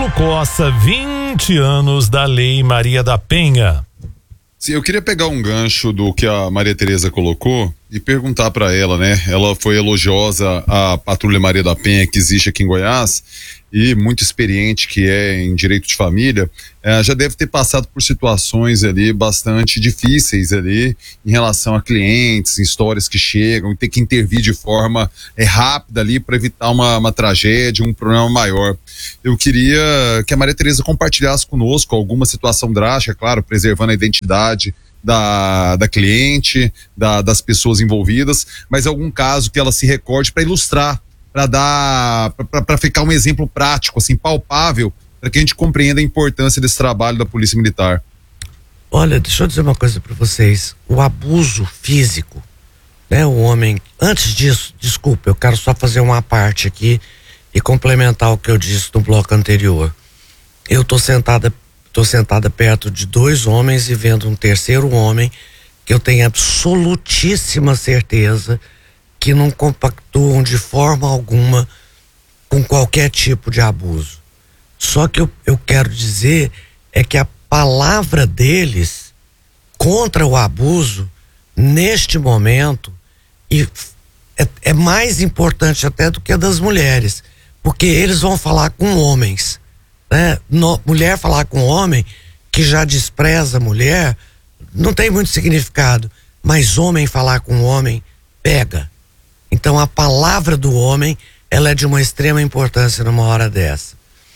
Costa, 20 anos da Lei Maria da Penha. Sim, eu queria pegar um gancho do que a Maria Tereza colocou e perguntar para ela, né? Ela foi elogiosa à Patrulha Maria da Penha que existe aqui em Goiás e muito experiente que é em direito de família, já deve ter passado por situações ali bastante difíceis ali em relação a clientes, histórias que chegam, e ter que intervir de forma rápida ali para evitar uma tragédia, um problema maior. Eu queria que a Maria Tereza compartilhasse conosco alguma situação drástica, claro, preservando a identidade da cliente, das pessoas envolvidas, mas algum caso que ela se recorde para ilustrar, para ficar um exemplo prático, assim, palpável, para que a gente compreenda a importância desse trabalho da Polícia Militar. Olha, deixa eu dizer uma coisa para vocês. O abuso físico, né? O homem, antes disso, desculpa, eu quero só fazer uma parte aqui e complementar o que eu disse no bloco anterior. Eu tô sentada perto de dois homens e vendo um terceiro homem que eu tenho absolutíssima certeza que não compactuam de forma alguma com qualquer tipo de abuso. Só que eu quero dizer é que a palavra deles contra o abuso, neste momento, é mais importante até do que a das mulheres, porque eles vão falar com homens, né? Mulher falar com homem que já despreza a mulher não tem muito significado, mas homem falar com homem pega. Então a palavra do homem, ela é de uma extrema importância numa hora dessa.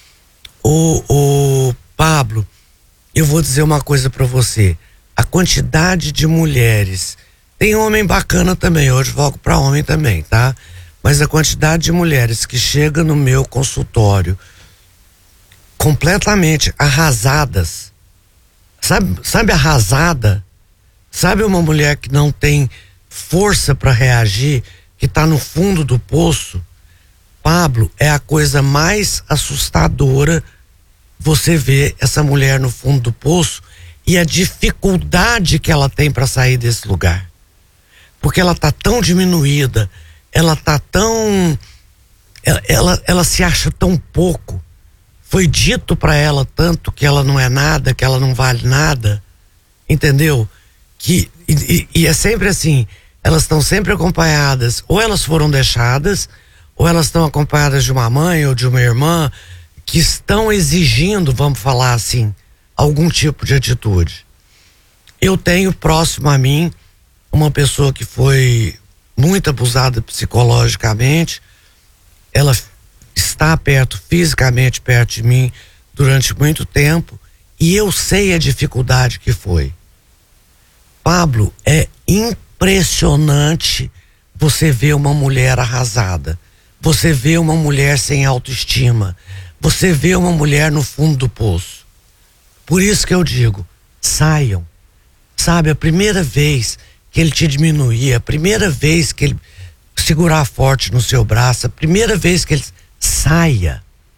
O Pablo, eu vou dizer uma coisa para você. A quantidade de mulheres, tem homem bacana também, eu advogo para homem também, tá? Mas a quantidade de mulheres que chegam no meu consultório completamente arrasadas, sabe arrasada? Sabe uma mulher que não tem força para reagir, que está no fundo do poço? Pablo, é a coisa mais assustadora você ver essa mulher no fundo do poço e a dificuldade que ela tem para sair desse lugar, porque ela tá tão diminuída, ela tá tão, ela se acha tão pouco, foi dito para ela tanto que ela não é nada, que ela não vale nada, entendeu? E é sempre assim, elas estão sempre acompanhadas, ou elas foram deixadas, ou elas estão acompanhadas de uma mãe ou de uma irmã que estão exigindo, vamos falar assim, algum tipo de atitude. Eu tenho próximo a mim uma pessoa que foi muito abusada psicologicamente, ela está fisicamente perto de mim durante muito tempo, e eu sei a dificuldade que foi. Pablo, é impressionante você ver uma mulher arrasada, você vê uma mulher sem autoestima, você vê uma mulher no fundo do poço. Por isso que eu digo, saiam. Sabe, a primeira vez que ele te diminuir, a primeira vez que ele segurar forte no seu braço, a primeira vez que ele... Saia,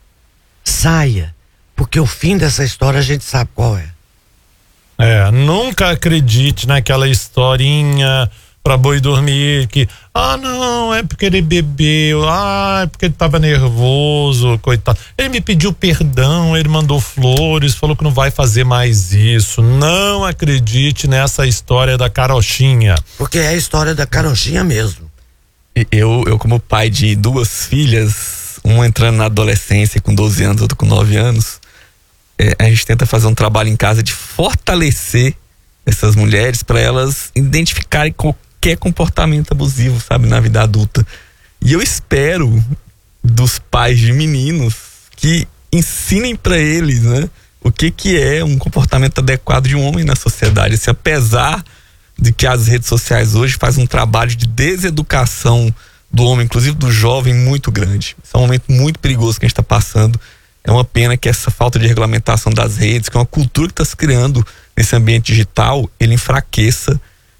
porque o fim dessa história a gente sabe qual é. Nunca acredite naquela historinha pra boi dormir que, não, é porque ele bebeu, é porque ele tava nervoso, coitado. Ele me pediu perdão, ele mandou flores, falou que não vai fazer mais isso. Não acredite nessa história da carochinha. Porque é a história da carochinha mesmo. Eu como pai de duas filhas, uma entrando na adolescência com 12 anos, outra com 9 anos, a gente tenta fazer um trabalho em casa de fortalecer essas mulheres para elas identificarem qualquer comportamento abusivo, sabe, na vida adulta. E eu espero dos pais de meninos que ensinem para eles, né, o que é um comportamento adequado de um homem na sociedade. Assim, apesar de que as redes sociais hoje fazem um trabalho de deseducação do homem, inclusive do jovem, muito grande. Esse é um momento muito perigoso que a gente está passando. É uma pena que essa falta de regulamentação das redes, que é uma cultura que está se criando nesse ambiente digital, ele enfraqueça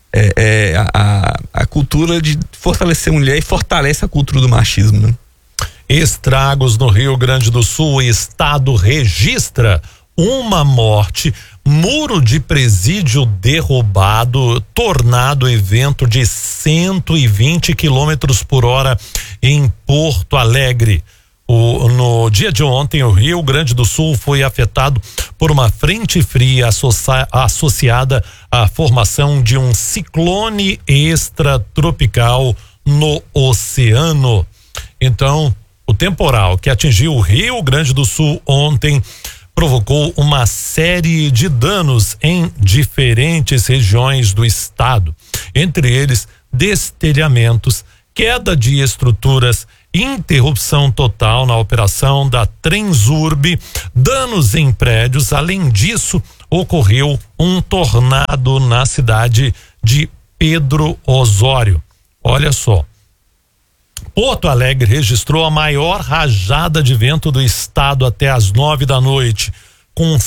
a cultura de fortalecer a mulher e fortalece a cultura do machismo, né? Estragos no Rio Grande do Sul. O estado registra uma morte, muro de presídio derrubado, tornado evento de 120 km/h em Porto Alegre. No dia de ontem, o Rio Grande do Sul foi afetado por uma frente fria associada à formação de um ciclone extratropical no oceano. Então, o temporal que atingiu o Rio Grande do Sul ontem provocou uma série de danos em diferentes regiões do estado, entre eles destelhamentos, queda de estruturas, interrupção total na operação da Transurb, danos em prédios. Além disso, ocorreu um tornado na cidade de Pedro Osório. Olha só. Porto Alegre registrou a maior rajada de vento do estado até às 9 da noite, com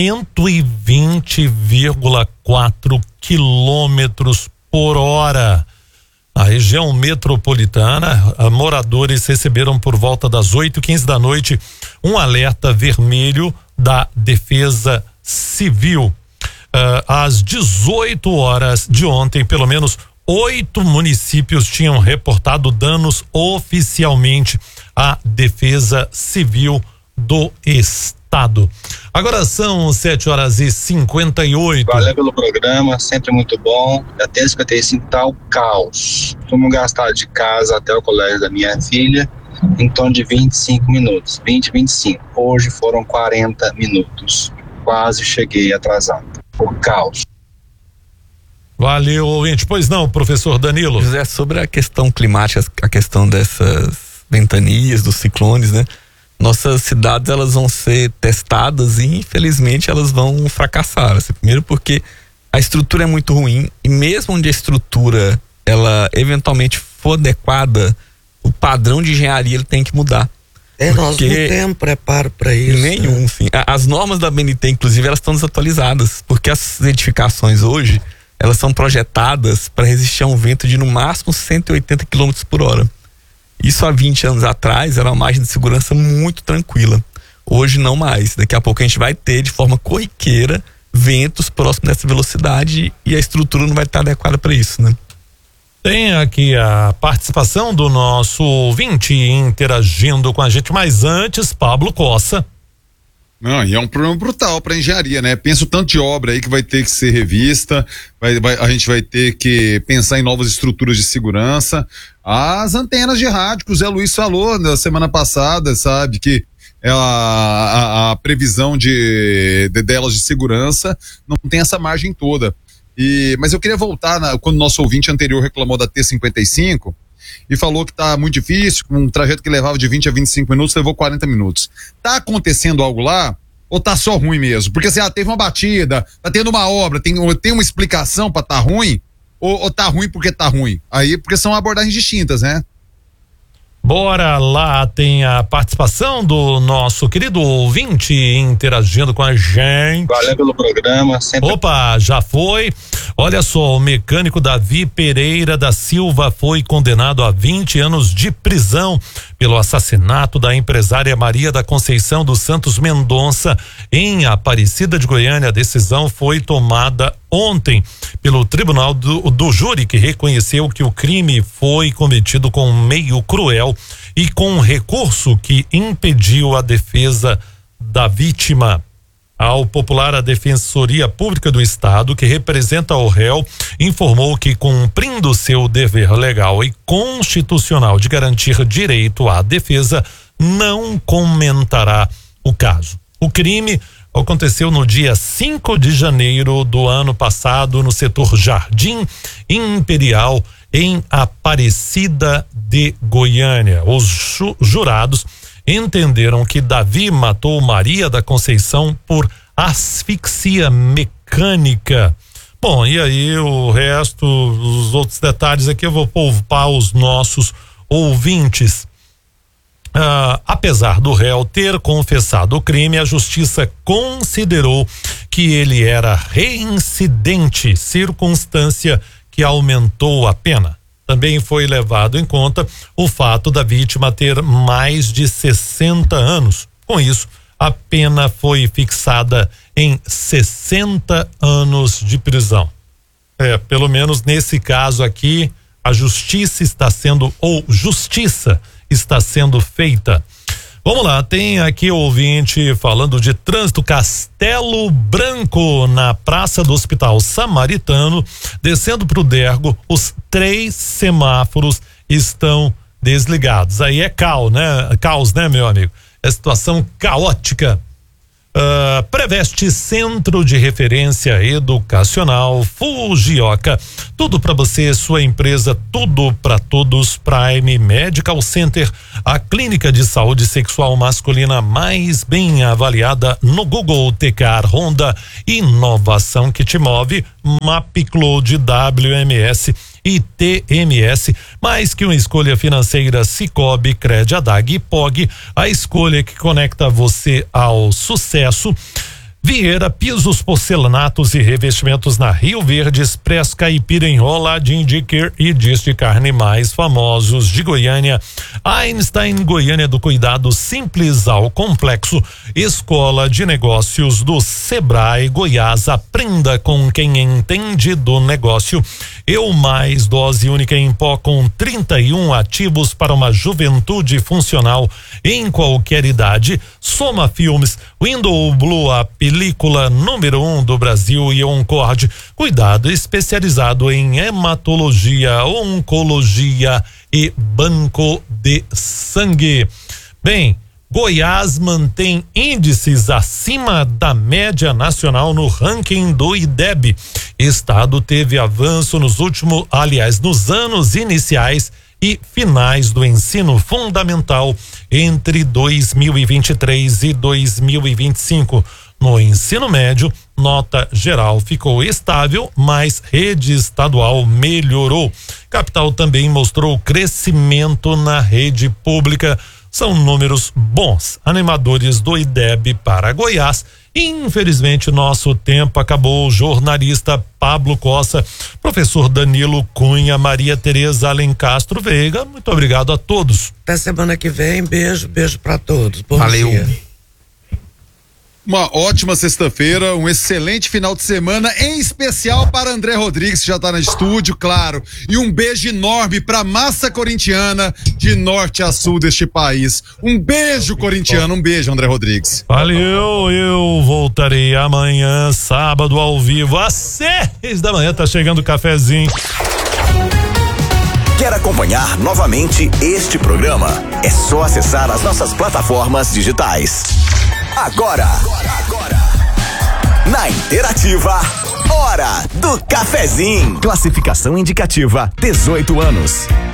120,4 quilômetros por hora. A região metropolitana, moradores receberam por volta das 8h15 da noite um alerta vermelho da Defesa Civil. Às 18 horas de ontem, pelo menos 8 municípios tinham reportado danos oficialmente à Defesa Civil do estado. Agora são 7h58. Valeu pelo programa, sempre muito bom. Até 55 tá o caos. Vamos gastar de casa até o colégio da minha filha em torno de 25 minutos. 25. Hoje foram 40 minutos. Quase cheguei atrasado. O caos. Valeu, ouvinte. Pois não, professor Danilo? José, sobre a questão climática, a questão dessas ventanias, dos ciclones, né? Nossas cidades, elas vão ser testadas e infelizmente elas vão fracassar. Primeiro porque a estrutura é muito ruim e mesmo onde a estrutura ela eventualmente for adequada, o padrão de engenharia ele tem que mudar. Nós não temos preparo para isso. Nenhum, sim. As normas da BNT, inclusive, elas estão desatualizadas, porque as edificações hoje, elas são projetadas para resistir a um vento de no máximo 180 km por hora. Isso há 20 anos atrás era uma margem de segurança muito tranquila. Hoje não mais. Daqui a pouco a gente vai ter de forma corriqueira ventos próximos dessa velocidade e a estrutura não vai estar adequada para isso, né? Tem aqui a participação do nosso ouvinte interagindo com a gente, mas antes, Pablo Cossa. Não, e é um problema brutal para engenharia, né? Pensa o tanto de obra aí que vai ter que ser revista, a gente vai ter que pensar em novas estruturas de segurança. As antenas de rádio que o Zé Luiz falou na semana passada, sabe, que a previsão delas de segurança não tem essa margem toda. Mas eu queria voltar quando o nosso ouvinte anterior reclamou da T-55 e falou que tá muito difícil, um trajeto que levava de 20 a 25 minutos, levou 40 minutos. Tá acontecendo algo lá ou tá só ruim mesmo? Porque assim, teve uma batida, tá tendo uma obra, tem uma explicação pra tá ruim ou tá ruim porque tá ruim? Aí, porque são abordagens distintas, né? Bora lá, tem a participação do nosso querido ouvinte interagindo com a gente. Valeu pelo programa. Sempre... Opa, já foi. Olha só, o mecânico Davi Pereira da Silva foi condenado a 20 anos de prisão pelo assassinato da empresária Maria da Conceição dos Santos Mendonça em Aparecida de Goiânia. A decisão foi tomada ontem pelo tribunal do júri, que reconheceu que o crime foi cometido com meio cruel e com um recurso que impediu a defesa da vítima. Ao popular, a Defensoria Pública do Estado, que representa o réu, informou que, cumprindo seu dever legal e constitucional de garantir direito à defesa, não comentará o caso. O crime aconteceu no dia 5 de janeiro do ano passado no setor Jardim Imperial, em Aparecida de Goiânia. Os jurados entenderam que Davi matou Maria da Conceição por asfixia mecânica. Bom, e aí o resto, os outros detalhes aqui eu vou poupar os nossos ouvintes. Apesar do réu ter confessado o crime, a justiça considerou que ele era reincidente, circunstância que aumentou a pena. Também foi levado em conta o fato da vítima ter mais de 60 anos. Com isso, a pena foi fixada em 60 anos de prisão. Pelo menos nesse caso aqui, a justiça está sendo feita. Vamos lá, tem aqui ouvinte falando de trânsito. Castelo Branco, na Praça do Hospital Samaritano, descendo para o Dergo, os 3 semáforos estão desligados. Aí é caos, né, meu amigo? É situação caótica. Preveste Centro de Referência Educacional Fujioka, tudo para você, sua empresa, tudo para todos. Prime Medical Center, a clínica de saúde sexual masculina mais bem avaliada no Google. Tecar Honda, inovação que te move. MapCloud, WMS e TMS, mais que uma escolha financeira. Cicobi, Crediadag e Pog, a escolha que conecta você ao sucesso. Vieira Pisos, Porcelanatos e Revestimentos na Rio Verde, Express Caipira, Enroladinho de Quer e Dias de Carne mais famosos de Goiânia. Einstein Goiânia, do cuidado simples ao complexo. Escola de Negócios do Sebrae Goiás, aprenda com quem entende do negócio. Eu Mais, dose única em pó com 31 ativos para uma juventude funcional em qualquer idade. Soma Filmes, Window Blue, a película número 1 do Brasil, e Oncord, cuidado especializado em hematologia, oncologia e banco de sangue. Bem, Goiás mantém índices acima da média nacional no ranking do IDEB. Estado teve avanço nos anos iniciais e finais do ensino fundamental entre 2023 e 2025. No ensino médio, nota geral ficou estável, mas rede estadual melhorou. Capital também mostrou crescimento na rede pública. São números bons, animadores do IDEB para Goiás. Infelizmente, nosso tempo acabou. Jornalista Pablo Costa, professor Danilo Cunha, Maria Tereza Alencastro Veiga, muito obrigado a todos. Até semana que vem, beijo para todos. Bom Valeu. dia. Uma ótima sexta-feira, um excelente final de semana, em especial para André Rodrigues, que já está no estúdio, claro. E um beijo enorme para a massa corintiana de norte a sul deste país. Um beijo, corintiano, um beijo, André Rodrigues. Valeu, eu voltarei amanhã, sábado, ao vivo, às 6 da manhã, tá chegando o cafezinho. Quer acompanhar novamente este programa? É só acessar as nossas plataformas digitais. Agora, na Interativa, hora do cafezinho. Classificação indicativa 18 anos.